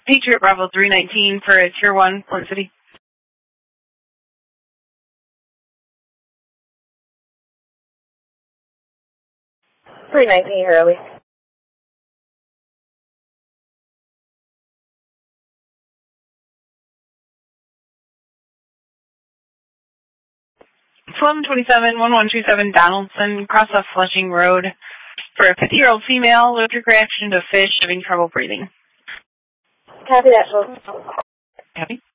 Patriot Bravo 319 for a Tier 1, Port City. 319 early. It's 1127-1127 Donaldson, cross off Flushing Road for a 50-year-old female, allergic reaction to fish, having trouble breathing. Copy that, folks. Copy.